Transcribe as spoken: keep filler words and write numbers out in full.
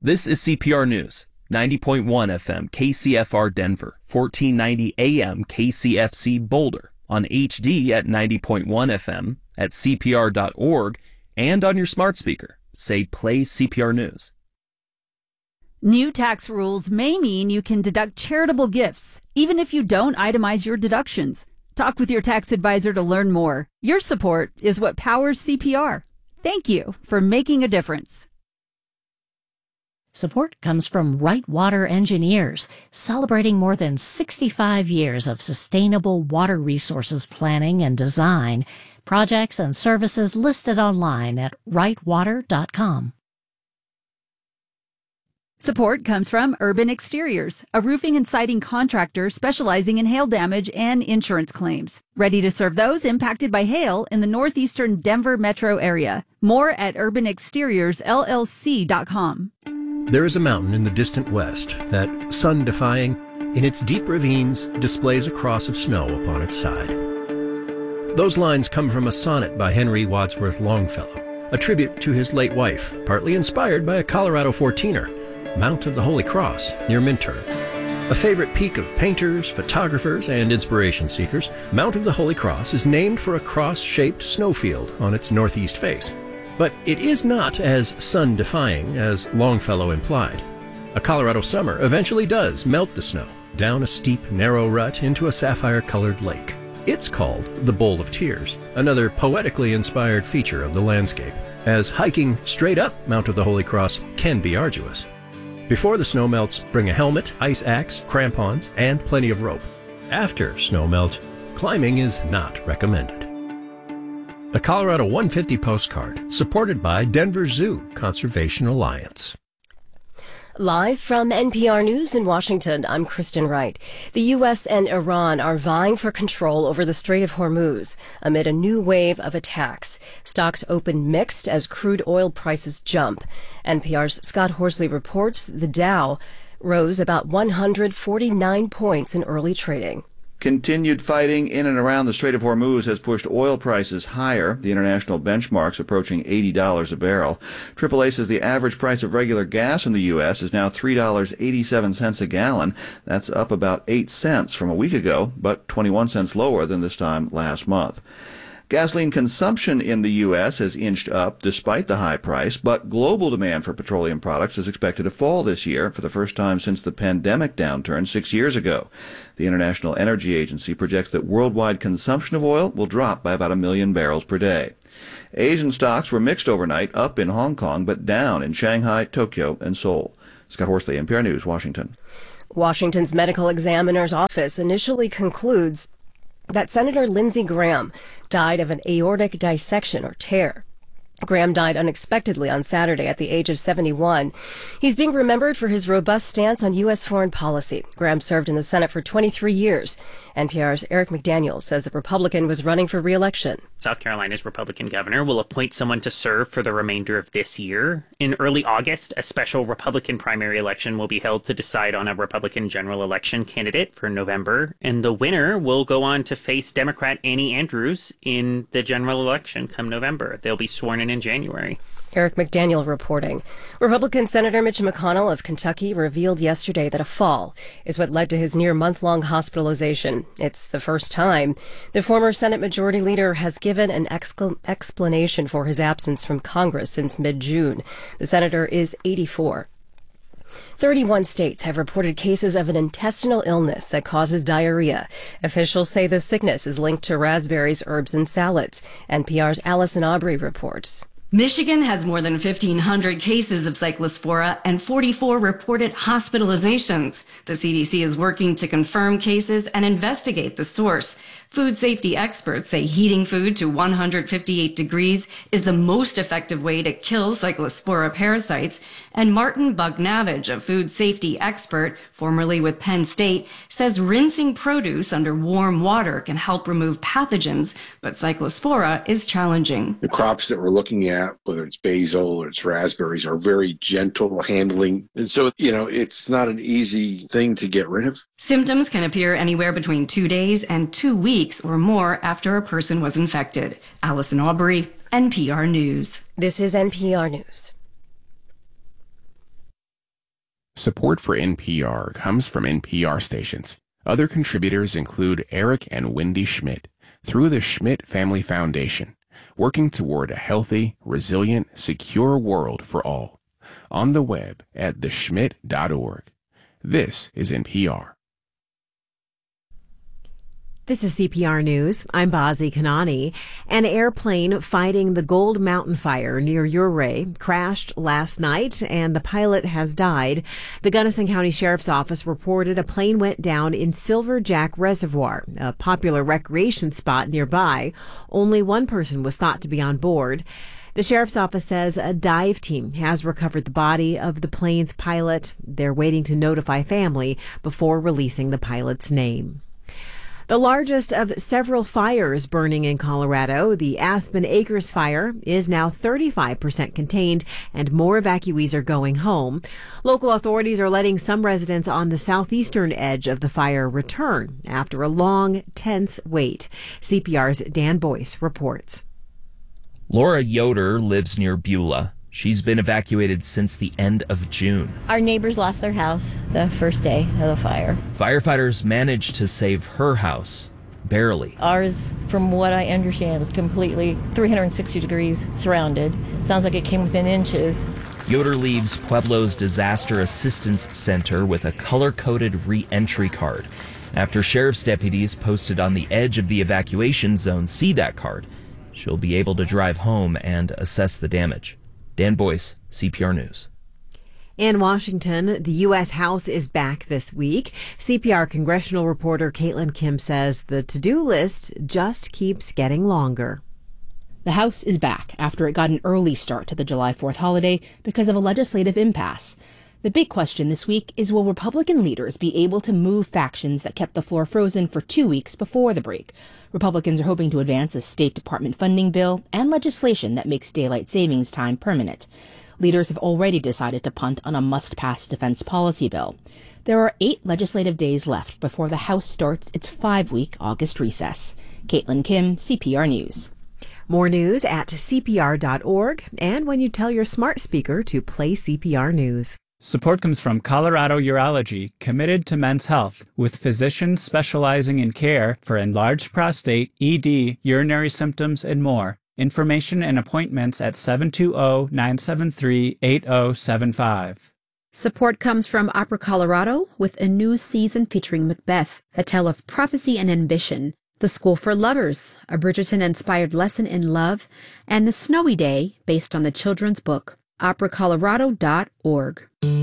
This is C P R News, ninety point one F M K C F R Denver, fourteen ninety A M K C F C Boulder, on H D at ninety point one F M, at C P R dot org, and on your smart speaker. Say play C P R News. New tax rules may mean you can deduct charitable gifts, even if you don't itemize your deductions. Talk with your tax advisor to learn more. Your support is what powers C P R. Thank you for making a difference. Support comes from Right Water Engineers, celebrating more than sixty-five years of sustainable water resources planning and design. Projects and services listed online at right water dot com. Support comes from Urban Exteriors, a roofing and siding contractor specializing in hail damage and insurance claims. Ready to serve those impacted by hail in the northeastern Denver metro area. More at urban exteriors L L C dot com. There is a mountain in the distant west that, sun-defying, in its deep ravines, displays a cross of snow upon its side. Those lines come from a sonnet by Henry Wadsworth Longfellow, a tribute to his late wife, partly inspired by a Colorado fourteener, Mount of the Holy Cross, near Minturn. A favorite peak of painters, photographers, and inspiration seekers, Mount of the Holy Cross is named for a cross-shaped snowfield on its northeast face. But it is not as sun-defying as Longfellow implied. A Colorado summer eventually does melt the snow down a steep, narrow rut into a sapphire-colored lake. It's called the Bowl of Tears, another poetically inspired feature of the landscape, as hiking straight up Mount of the Holy Cross can be arduous. Before the snow melts, bring a helmet, ice axe, crampons, and plenty of rope. After snow melt, climbing is not recommended. A Colorado one fifty postcard, supported by Denver Zoo Conservation Alliance. Live from N P R News in Washington, I'm Kristen Wright. The U S and Iran are vying for control over the Strait of Hormuz amid a new wave of attacks. Stocks open mixed as crude oil prices jump. N P R's Scott Horsley reports the Dow rose about one hundred forty-nine points in early trading. Continued fighting in and around the Strait of Hormuz has pushed oil prices higher, the international benchmarks approaching eighty dollars a barrel. triple A says the average price of regular gas in the U S is now three dollars and eighty-seven cents a gallon. That's up about eight cents from a week ago, but twenty-one cents lower than this time last month. Gasoline consumption in the U S has inched up despite the high price, but global demand for petroleum products is expected to fall this year for the first time since the pandemic downturn six years ago. The International Energy Agency projects that worldwide consumption of oil will drop by about a million barrels per day. Asian stocks were mixed overnight, up in Hong Kong, but down in Shanghai, Tokyo, and Seoul. Scott Horsley, N P R News, Washington. Washington's medical examiner's office initially concludes that Senator Lindsey Graham died of an aortic dissection or tear. Graham died unexpectedly on Saturday at the age of seventy-one. He's being remembered for his robust stance on U S foreign policy. Graham served in the Senate for twenty-three years. N P R's Eric McDaniel says the Republican was running for re-election. South Carolina's Republican governor will appoint someone to serve for the remainder of this year. In early August, a special Republican primary election will be held to decide on a Republican general election candidate for November, and the winner will go on to face Democrat Annie Andrews in the general election come November. They'll be sworn in in January. Eric McDaniel reporting. Republican Senator Mitch McConnell of Kentucky revealed yesterday that a fall is what led to his near month-long hospitalization. It's the first time the former Senate Majority Leader has given an excl- explanation for his absence from Congress since mid-June. The senator is eighty-four. thirty-one states have reported cases of an intestinal illness that causes diarrhea. Officials say the sickness is linked to raspberries, herbs, and salads. N P R's Allison Aubrey reports. Michigan has more than fifteen hundred cases of Cyclospora and forty-four reported hospitalizations. The C D C is working to confirm cases and investigate the source. Food safety experts say heating food to one hundred fifty-eight degrees is the most effective way to kill Cyclospora parasites. And Martin Bugnavage, a food safety expert, formerly with Penn State, says rinsing produce under warm water can help remove pathogens, but Cyclospora is challenging. The crops that we're looking at, whether it's basil or it's raspberries, are very gentle handling. And so, you know, it's not an easy thing to get rid of. Symptoms can appear anywhere between two days and two weeks or more after a person was infected. Allison Aubrey, N P R News. This is N P R News. Support for N P R comes from N P R stations. Other contributors include Eric and Wendy Schmidt through the Schmidt Family Foundation, working toward a healthy, resilient, secure world for all. On the web at the schmidt dot org. This is N P R. This is C P R News. I'm Bazi Kanani. An airplane fighting the Gold Mountain fire near Ouray crashed last night, and the pilot has died. The Gunnison County Sheriff's Office reported a plane went down in Silver Jack Reservoir, a popular recreation spot nearby. Only one person was thought to be on board. The Sheriff's Office says a dive team has recovered the body of the plane's pilot. They're waiting to notify family before releasing the pilot's name. The largest of several fires burning in Colorado, the Aspen Acres fire, is now thirty-five percent contained, and more evacuees are going home. Local authorities are letting some residents on the southeastern edge of the fire return after a long, tense wait. C P R's Dan Boyce reports. Laura Yoder lives near Beulah. She's been evacuated since the end of June. Our neighbors lost their house the first day of the fire. Firefighters managed to save her house, barely. Ours, from what I understand, was completely three hundred sixty degrees surrounded. Sounds like it came within inches. Yoder leaves Pueblo's Disaster Assistance Center with a color-coded re-entry card. After sheriff's deputies posted on the edge of the evacuation zone see that card, she'll be able to drive home and assess the damage. Dan Boyce, C P R News. In Washington, the U S House is back this week. C P R congressional reporter Caitlin Kim says the to-do list just keeps getting longer. The House is back after it got an early start to the July fourth holiday because of a legislative impasse. The big question this week is, will Republican leaders be able to move factions that kept the floor frozen for two weeks before the break? Republicans are hoping to advance a State Department funding bill and legislation that makes daylight savings time permanent. Leaders have already decided to punt on a must-pass defense policy bill. There are eight legislative days left before the House starts its five-week August recess. Caitlin Kim, C P R News. More news at C P R dot org and when you tell your smart speaker to play C P R News. Support comes from Colorado Urology, committed to men's health, with physicians specializing in care for enlarged prostate, E D, urinary symptoms, and more. Information and appointments at seven two zero, nine seven three, eight zero seven five. Support comes from Opera Colorado, with a new season featuring Macbeth, a tale of prophecy and ambition, The School for Lovers, a Bridgerton-inspired lesson in love, and The Snowy Day, based on the children's book. opera colorado dot org.